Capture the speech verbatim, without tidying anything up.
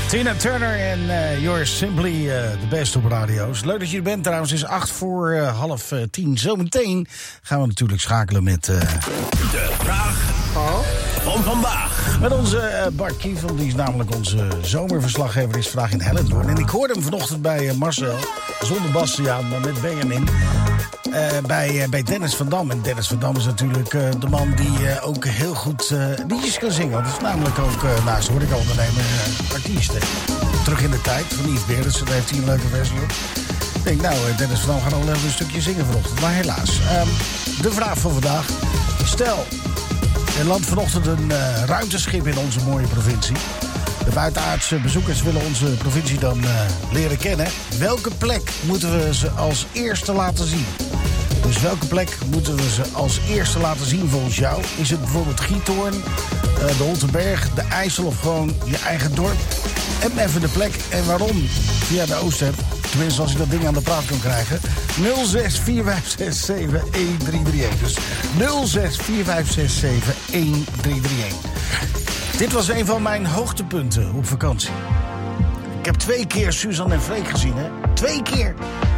Tina Turner en uh, You're Simply uh, the Best op radio's. Leuk dat je er bent trouwens. Het is acht voor uh, half uh, tien. Zometeen gaan we natuurlijk schakelen met... Uh... De vraag oh. van vandaag. Met onze uh, Bart Kievan, die is namelijk onze zomerverslaggever, is vandaag in Hellendoorn. En ik hoorde hem vanochtend bij uh, Marcel, zonder Bastiaan, maar met Benjamin. Uh, bij, uh, bij Dennis van Dam. En Dennis van Dam is natuurlijk uh, de man die uh, ook heel goed uh, liedjes kan zingen. Dat is namelijk ook, uh, nou, zo hoor ik al ondernemer, uh, artiest. Hè. Terug in de tijd van Yves Berendsen, daar heeft hij een leuke versie op. Ik denk, nou, uh, Dennis van Dam gaat al even een stukje zingen vanochtend. Maar helaas. Um, de vraag van vandaag. Stel, er landt vanochtend een uh, ruimteschip in onze mooie provincie. De buitenaardse bezoekers willen onze provincie dan uh, leren kennen. Welke plek moeten we ze als eerste laten zien? Dus welke plek moeten we ze als eerste laten zien volgens jou? Is het bijvoorbeeld Giethoorn, uh, de Holterberg, de IJssel of gewoon je eigen dorp? En even de plek en waarom via de Oostep. Tenminste, als ik dat ding aan de praat kan krijgen. nul zes vier vijf zes zeven een drie drie een. Dus nul zes vier vijf zes zeven een drie drie een. Dit was een van mijn hoogtepunten op vakantie. Ik heb twee keer Suzanne en Freek gezien, hè? Twee keer.